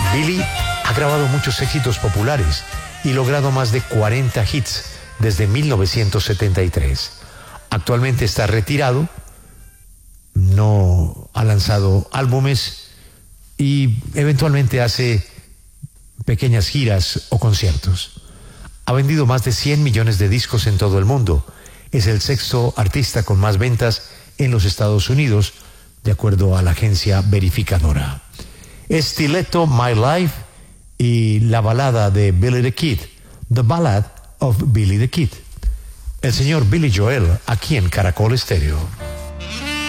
Billy ha grabado muchos éxitos populares y logrado más de 40 hits desde 1973. Actualmente está retirado, no ha lanzado álbumes y eventualmente hace pequeñas giras o conciertos. Ha vendido más de 100 millones de discos en todo el mundo. Es el sexto artista con más ventas en los Estados Unidos, de acuerdo a la agencia verificadora. Stiletto, My Life y la balada de Billy the Kid, The Ballad of Billy the Kid. El señor Billy Joel, aquí en Caracol Estéreo.